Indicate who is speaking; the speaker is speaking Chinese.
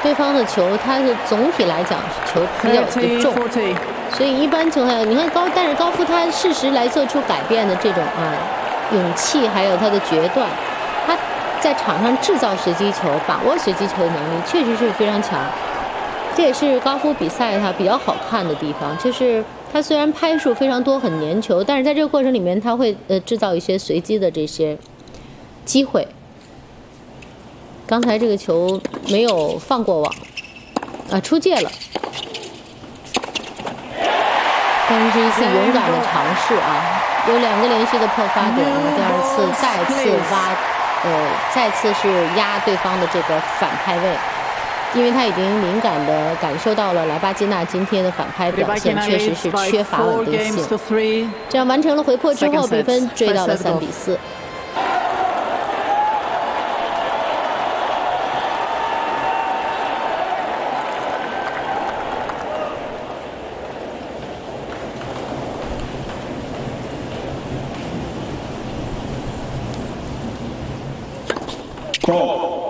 Speaker 1: 对方的球，它是总体来讲球比较的重，所以一般情况下，你看但是高夫他适时来做出改变的这种勇气，还有他的决断，他在场上制造随机球、把握随机球的能力确实是非常强。这也是高夫比赛他比较好看的地方，就是他虽然拍数非常多，很粘球，但是在这个过程里面，他会制造一些随机的这些机会。刚才这个球没有放过网，出界了。但是一次勇敢的尝试有2个连续的破发点，第二次再次是压对方的这个反拍位，因为他已经敏感地感受到了莱巴金娜今天的反拍表现确实是缺乏稳定性。这样完成了回破之后，比分追到了3比4。
Speaker 2: Call.